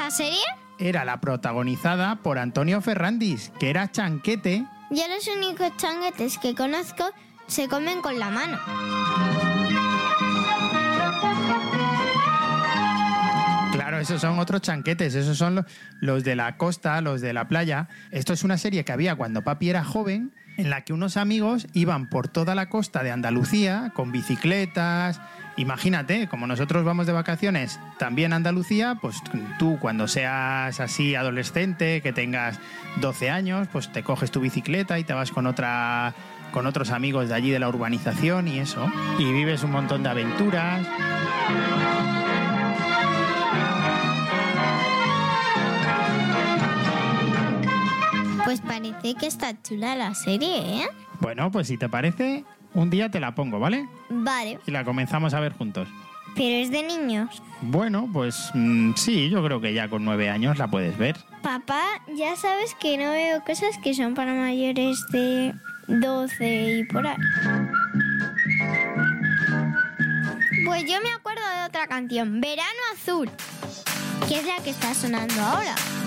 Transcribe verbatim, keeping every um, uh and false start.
esa serie? Era la protagonizada por Antonio Ferrandis, que era Chanquete. Yo los únicos changuetes que conozco se comen con la mano. Claro, esos son otros chanquetes, esos son los, los de la costa, los de la playa. Esto es una serie que había cuando papi era joven, en la que unos amigos iban por toda la costa de Andalucía con bicicletas. Imagínate, como nosotros vamos de vacaciones también a Andalucía, pues tú cuando seas así adolescente, que tengas doce años, pues te coges tu bicicleta y te vas con otra con otros amigos de allí de la urbanización y eso, y vives un montón de aventuras. Pues parece que está chula la serie, ¿eh? Bueno, pues si te parece, un día te la pongo, ¿vale? Vale, Y la comenzamos a ver juntos. pero es de niños. Bueno, pues mmm, sí, yo creo que ya con nueve años la puedes ver. Papá, ya sabes que no veo cosas que son para mayores de doce y por ahí. Pues yo me acuerdo de otra canción, Verano Azul, que es la que está sonando ahora.